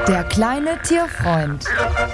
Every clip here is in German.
Der kleine Tierfreund.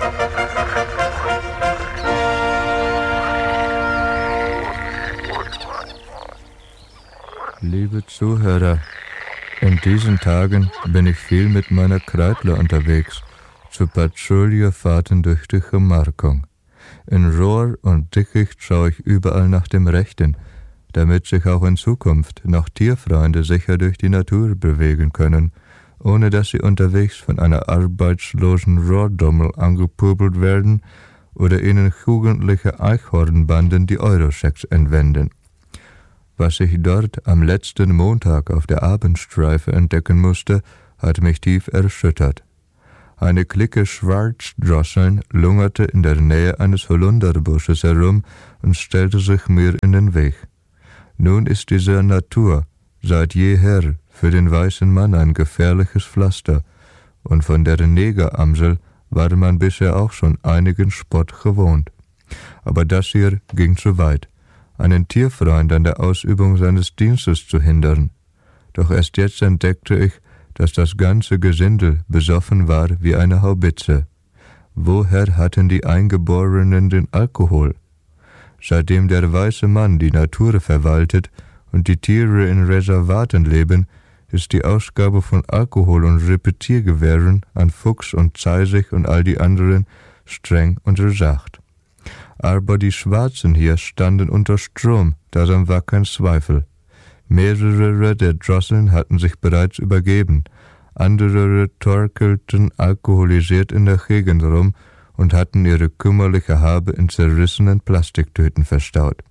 Liebe Zuhörer, in diesen Tagen bin ich viel mit meiner Kreidler unterwegs, zu Patrouillefahrten durch die Gemarkung. In Rohr und Dickicht schaue ich überall nach dem Rechten, damit sich auch in Zukunft noch Tierfreunde sicher durch die Natur bewegen können, ohne dass sie unterwegs von einer arbeitslosen Rohrdommel angepöbelt werden oder ihnen jugendliche Eichhornbanden die Euroschecks entwenden. Was ich dort am letzten Montag auf der Abendstreife entdecken musste, hat mich tief erschüttert. Eine Clique Schwarzdrosseln lungerte in der Nähe eines Holunderbusches herum und stellte sich mir in den Weg. Nun ist diese Natur seit jeher für den weißen Mann ein gefährliches Pflaster, und von der Negeramsel war man bisher auch schon einigen Spott gewohnt. Aber das hier ging zu weit, einen Tierfreund an der Ausübung seines Dienstes zu hindern. Doch erst jetzt entdeckte ich, dass das ganze Gesindel besoffen war wie eine Haubitze. Woher hatten die Eingeborenen den Alkohol? Seitdem der weiße Mann die Natur verwaltet und die Tiere in Reservaten leben, ist die Ausgabe von Alkohol und Repetiergewehren an Fuchs und Zeisig und all die anderen streng untersagt. Aber die Schwarzen hier standen unter Strom, daran war kein Zweifel. Mehrere der Drosseln hatten sich bereits übergeben, andere torkelten alkoholisiert in der Gegend rum und hatten ihre kümmerliche Habe in zerrissenen Plastiktüten verstaut.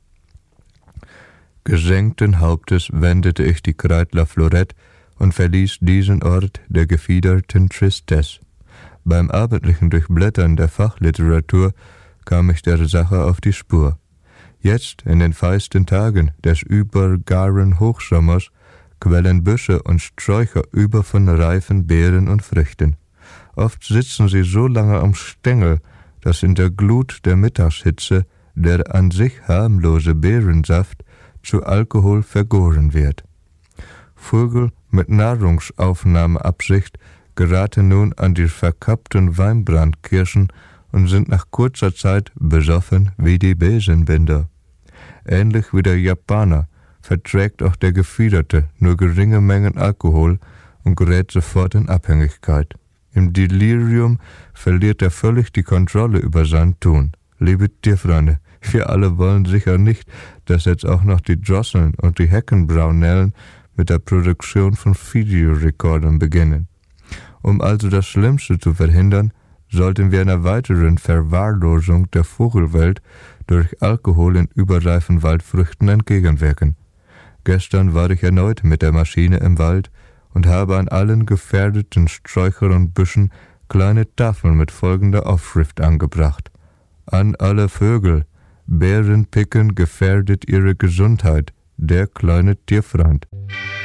Gesenkten Hauptes wendete ich die Kreidler Florett und verließ diesen Ort der gefiederten Tristesse. Beim abendlichen Durchblättern der Fachliteratur kam ich der Sache auf die Spur. Jetzt, in den feisten Tagen des übergaren Hochsommers, quellen Büsche und Sträucher über von reifen Beeren und Früchten. Oft sitzen sie so lange am Stängel, dass in der Glut der Mittagshitze der an sich harmlose Beerensaft zu Alkohol vergoren wird. Vögel mit Nahrungsaufnahmeabsicht geraten nun an die verkappten Weinbrandkirschen und sind nach kurzer Zeit besoffen wie die Besenbinder. Ähnlich wie der Japaner verträgt auch der Gefiederte nur geringe Mengen Alkohol und gerät sofort in Abhängigkeit. Im Delirium verliert er völlig die Kontrolle über sein Tun. Liebe Tierfreunde, wir alle wollen sicher nicht, dass jetzt auch noch die Drosseln und die Heckenbraunellen mit der Produktion von Videorekordern beginnen. Um also das Schlimmste zu verhindern, sollten wir einer weiteren Verwahrlosung der Vogelwelt durch Alkohol in überreifen Waldfrüchten entgegenwirken. Gestern war ich erneut mit der Maschine im Wald und habe an allen gefährdeten Sträuchern und Büschen kleine Tafeln mit folgender Aufschrift angebracht: An alle Vögel, Beerenpicken gefährdet ihre Gesundheit, der kleine Tierfreund.